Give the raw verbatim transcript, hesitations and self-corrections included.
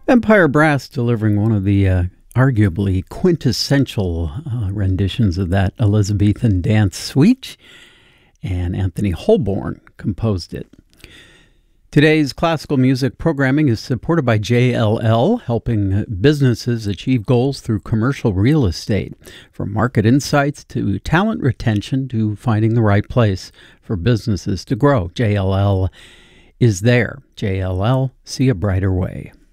Empire Brass delivering one of the uh, arguably quintessential uh, renditions of that Elizabethan dance suite, and Anthony Holborn composed it. Today's classical music programming is supported by J L L, helping businesses achieve goals through commercial real estate, from market insights to talent retention to finding the right place for businesses to grow. J L L is there. J L L, see a brighter way.